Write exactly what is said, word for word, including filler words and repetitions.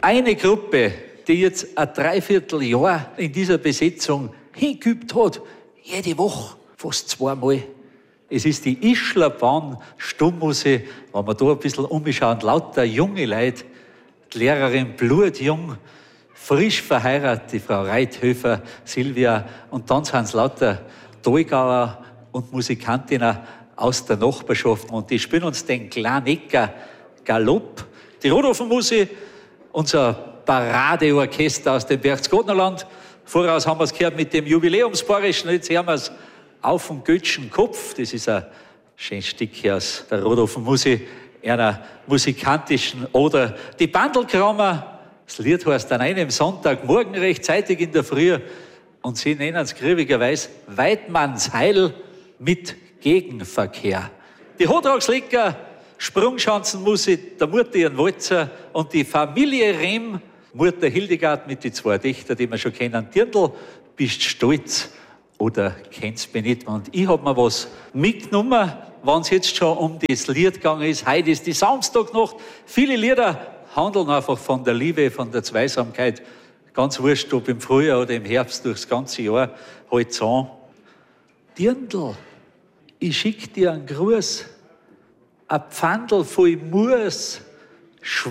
Eine Gruppe, die jetzt ein Dreivierteljahr in dieser Besetzung hingeübt hat, jede Woche, fast zweimal. Es ist die Ischler Bahn Stummmusik, wenn wir da ein bisschen umschauen, lauter junge Leute, die Lehrerin blutjung, frisch verheiratet, die Frau Reithöfer, Silvia, und dann sind es lauter Tolgauer und Musikantinnen aus der Nachbarschaft, und die spielen uns den Klanecker Galopp, die Rodolphenmusik, unser Paradeorchester aus dem Berchtesgadenerland. Voraus haben wir es gehört mit dem Jubiläumsbayerischen, jetzt hören wir es auf dem Götschen Kopf. Das ist ein schönes Stück aus der Rodolphenmusik, einer musikantischen Oder. Die Bandelkramer, das Lied heißt an einem Sonntagmorgen rechtzeitig in der Früh, und sie nennen es grübigerweise Weidmannsheil mit Gegenverkehr. Die Hotragslecker, Sprungschanzenmusik, der Mutter ihren Walzer und die Familie Rehm, Mutter Hildegard mit den zwei Töchtern, die wir schon kennen. Dirndl, bist stolz oder kennst mich nicht? Und ich habe mir was mitgenommen, wenn es jetzt schon um das Lied gegangen ist. Heute ist die Samstagnacht. Viele Lieder handeln einfach von der Liebe, von der Zweisamkeit. Ganz wurscht, ob im Frühjahr oder im Herbst, durchs ganze Jahr halt so. Dirndl, ich schick dir einen Gruß, ein Pfandl voll Mus,